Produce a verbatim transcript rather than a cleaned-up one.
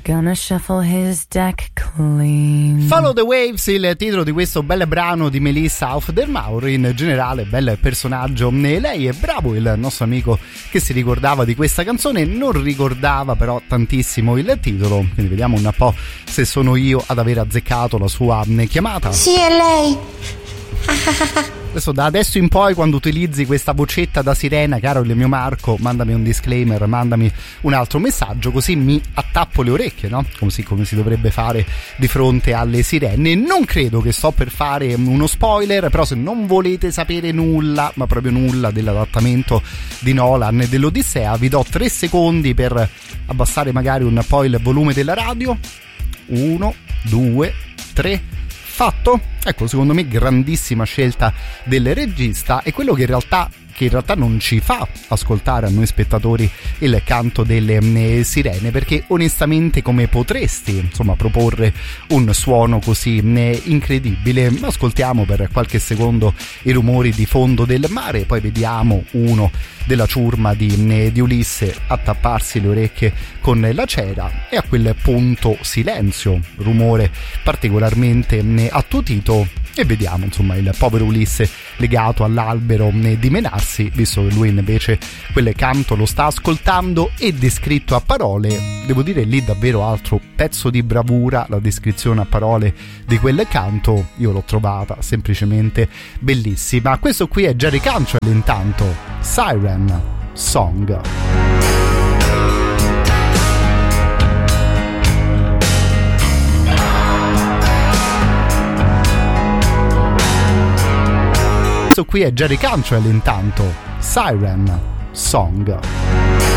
Gonna shuffle his deck clean. Follow the Waves, il titolo di questo bel brano di Melissa Auf der Maur. In generale bel personaggio lei, è bravo il nostro amico che si ricordava di questa canzone, non ricordava però tantissimo il titolo, quindi vediamo un po' se sono io ad aver azzeccato la sua chiamata. Sì, è lei. Adesso da adesso in poi, quando utilizzi questa vocetta da sirena, caro il mio Marco, mandami un disclaimer, mandami un altro messaggio, così mi attappo le orecchie, no? Così come si dovrebbe fare di fronte alle sirene. Non credo che sto per fare uno spoiler, però se non volete sapere nulla, ma proprio nulla, dell'adattamento di Nolan e dell'Odissea, vi do tre secondi per abbassare magari un po' il volume della radio. Uno, due, tre... Fatto? Ecco, secondo me grandissima scelta del regista, e quello che in realtà che in realtà non ci fa ascoltare a noi spettatori il canto delle eh, sirene, perché onestamente come potresti insomma proporre un suono così eh, incredibile? Ascoltiamo per qualche secondo i rumori di fondo del mare, poi vediamo uno della ciurma di, eh, di Ulisse attapparsi le orecchie con la cera, e a quel punto silenzio, rumore particolarmente eh, attutito, e vediamo insomma il povero Ulisse legato all'albero di menarsi, visto che lui invece quel canto lo sta ascoltando e descritto a parole. Devo dire lì davvero altro pezzo di bravura, la descrizione a parole di quel canto io l'ho trovata semplicemente bellissima. Questo qui è Jerry Cantrell, intanto Siren Song. Qui è Jerry Cantrell, intanto Siren Song.